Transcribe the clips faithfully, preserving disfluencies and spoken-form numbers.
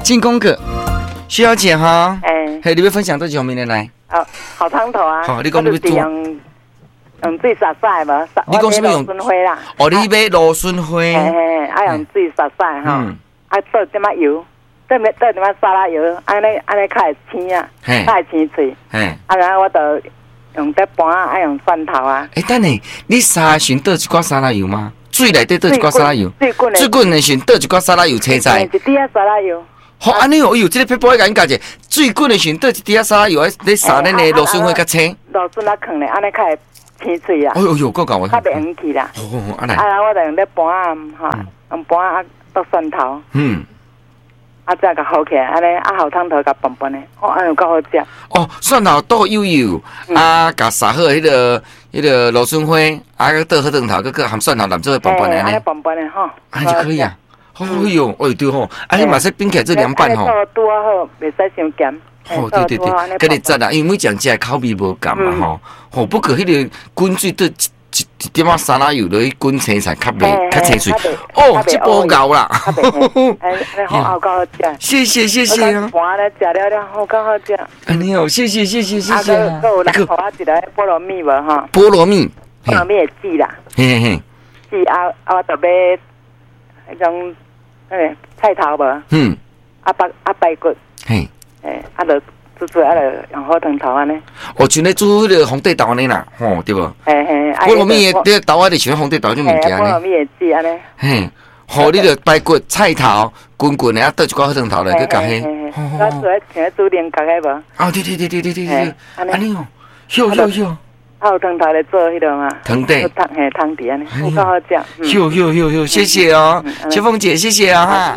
进宫格，徐小姐哈， 哎， 嘿，你要分享多久明天来？ 哦，好汤头啊！ 好，你讲你要做， 用用水洒晒嘛？ 你讲什么用？ 螺旋花啦。 哦，你买螺旋花。 嘿嘿，啊用水洒晒哈，啊倒点仔油，倒点倒点仔沙拉油，安尼安尼较会青啊，较会青脆。嘿，啊然后我就用得盘啊，爱用蒜头啊。 哎，等下，你沙旋倒一寡沙拉油吗？水内底倒一寡沙拉油， 水滚的， 水滚的时倒一寡沙拉油切菜。 一滴啊沙拉油。 好，安尼哦，哟，这个撇步我甲你教者，水滚的时倒一滴啊沙拉油，你撒咱的螺旋花甲青。 螺旋啊放咧，安尼较会青脆啊。 哦哟哟，够够我。 较袂黄去啦。 好好好，安尼。 啊，然后我就用咧盘啊，哈，用盘啊倒蒜头。嗯。啊，再甲好起来，安尼啊，好汤头甲拌拌的，哦，安尼够好食。 哦，蒜头倒油油，啊，甲撒好迄个迄个螺旋花，啊，倒好汤头，佮佮含蒜头，然之后拌拌的安尼拌拌的吼， 安尼就可以啊。哦哟，哦对吼，啊你嘛说冰起来做凉拌吼。 拄啊好，袂使伤咸。 哦对对对，佮你赞啊，因为每种食口味无共嘛吼。吼，不过迄个滚水倒一一点仔沙拉油落去滚青菜，较袂较清脆。哦，这步熬啦。 哎，好好够好食。 谢谢谢谢啊。 盘咧食了了，好够好食。 安尼哦，谢谢谢谢谢谢。 啊，个有人互我一个菠萝蜜无哈？ 菠萝蜜， 菠萝蜜会籽啦。嘿嘿嘿。籽啊啊，我特别迄种。诶，菜头无，嗯，啊白啊排骨，嘿，诶，啊就煮煮啊就用好汤头安尼。 哦，像咧煮迄个红地豆安尼啦，吼，对无？ 嘿嘿， 菠萝蜜的豆啊，就像红地豆种物件呢。 菠萝蜜的籽安尼。 嘿，好，你着排骨、菜头、滚滚的啊，倒一寡好汤头来去夹迄。 我做咧像咧煮莲夹迄无？ 哦，对对对对对对对，安尼哦，秀秀秀。 啊，有汤头来做迄个嘛？ 汤底， 汤嘿汤底安尼，好够好食。 哟哟哟哟，谢谢哦，秋凤姐，谢谢啊哈。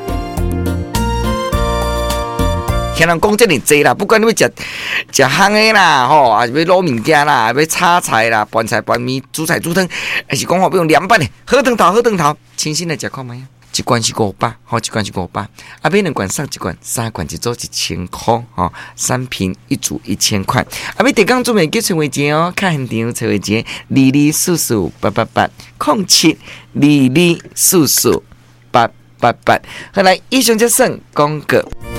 听人讲这么济啦，不管你要食食烘的啦，吼，还是要卤物件啦，要炒菜啦，拌菜拌面，煮菜煮汤，还是讲话要用凉拌的，好汤头好汤头，清新来食看卖啊。一罐是五百，吼，一罐是五百，啊，买两罐送一罐，三罐一组一千块，吼，三瓶一组一千块。啊，买地港准备叫陈伟杰哦，看现场陈伟杰，二二四四八八八，空七二二四四八八八。好来，以上就算广告。